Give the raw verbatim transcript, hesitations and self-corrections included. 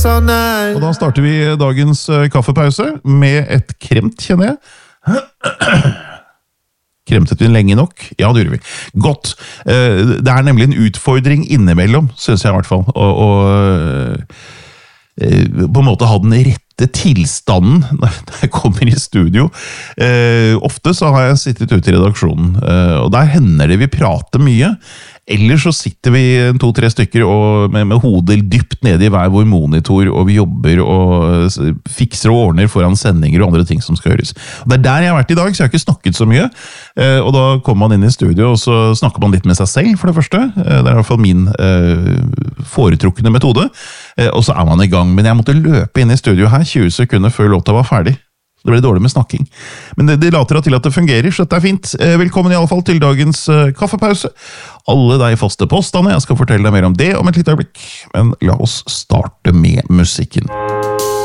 Og da starter vi dagens eh, kaffepause med et kremt, kjenner jeg. Kremtet vi lenge nok? Ja, det gjorde vi. Godt. Eh, det er nemlig en utfordring innimellom, synes jeg i hvert fall, å, å eh, på en måte ha den rette tilstanden når jeg kommer i studio. Eh, ofte så har jeg sittet ute i redaksjonen, eh, og der hender det vi prater mye. Eller så sitter vi to-tre stykker og med, med hodet dypt nede i hver vår monitor, og vi jobber og fikser og ordner foran sendinger og andre ting som skal høres. Og det er der jeg har vært i dag, så jeg har ikke snakket så mye. Eh, og da kommer man inn i studio, og så snakker man litt med seg selv, for det første. Eh, det er i hvert fall min eh, foretrukne metode. Eh, og så er man i gang. Men jeg måtte løpe inn i studio her tjue sekunder før låta var ferdig. Det ble dårlig med snakking. Men det, det later til at det fungerer, så dette er fint. Velkommen i alle fall til dagens uh, kaffepause. Alle de faste postene, jeg skal fortelle deg mer om det om et lite øyeblikk. Men la oss starte med musikken.